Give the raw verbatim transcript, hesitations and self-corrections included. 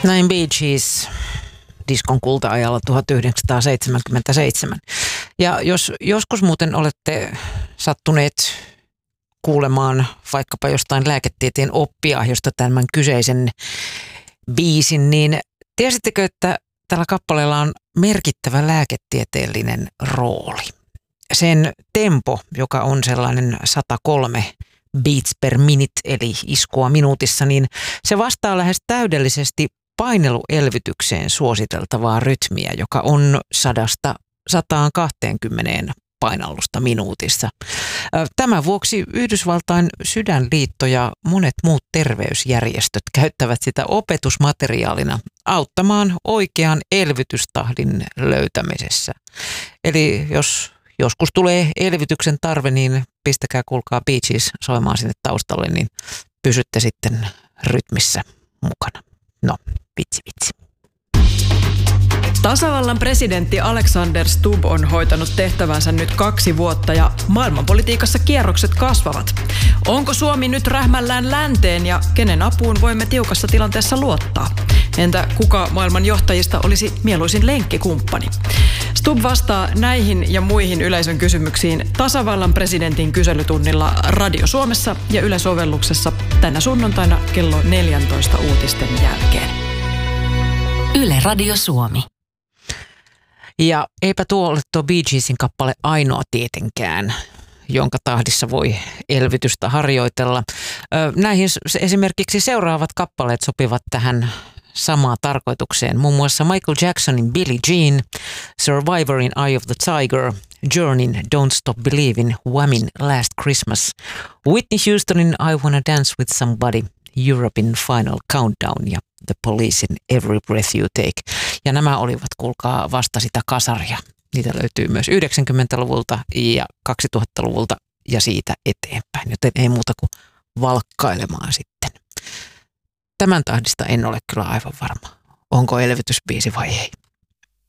Näin Bee Gees diskon kulta-ajalla tuhatyhdeksänsataaseitsemänkymmentäseitsemän. Ja jos joskus muuten olette sattuneet kuulemaan vaikkapa jostain lääketieteen oppia, josta tämän kyseisen biisin, niin tiesittekö, että tällä kappaleella on merkittävä lääketieteellinen rooli? Sen tempo, joka on sellainen sata kolme beats per minute, eli iskua minuutissa, niin se vastaa lähes täydellisesti paineluelvytykseen suositeltavaa rytmiä, joka on sadasta sataan kahteenkymmeneen painallusta minuutissa. Tämän vuoksi Yhdysvaltain sydänliitto ja monet muut terveysjärjestöt käyttävät sitä opetusmateriaalina auttamaan oikean elvytystahdin löytämisessä. Eli jos joskus tulee elvytyksen tarve, niin pistäkää kuulkaa Bee Gees soimaan sinne taustalle, niin pysytte sitten rytmissä mukana. No, vitsi vitsi. Tasavallan presidentti Alexander Stubb on hoitanut tehtävänsä nyt kaksi vuotta ja maailmanpolitiikassa kierrokset kasvavat. Onko Suomi nyt rähmällään länteen ja kenen apuun voimme tiukassa tilanteessa luottaa? Entä kuka maailman johtajista olisi mieluisin lenkkikumppani? Stubb vastaa näihin ja muihin yleisön kysymyksiin tasavallan presidentin kyselytunnilla Radio Suomessa ja Yle-sovelluksessa tänä sunnuntaina kello neljäntoista uutisten jälkeen. Yle Radio Suomi. Ja eipä tuo ole tuo Bee Geesin kappale ainoa tietenkään, jonka tahdissa voi elvytystä harjoitella. Näihin esimerkiksi seuraavat kappaleet sopivat tähän samaan tarkoitukseen. Muun muassa Michael Jacksonin Billie Jean, Survivorin Eye of the Tiger, Journeyn Don't Stop Believin', Whammin' Last Christmas, Whitney Houstonin I Wanna Dance With Somebody, Europein Final Countdown ja The Policein Every Breath You Take. Ja nämä olivat, kuulkaa, vasta sitä kasaria. Niitä löytyy myös yhdeksänkymmentäluvulta ja kaksituhattaluvulta ja siitä eteenpäin, joten ei muuta kuin valkkailemaan sitten. Tämän tahdista en ole kyllä aivan varma, onko elvytysbiisi vai ei.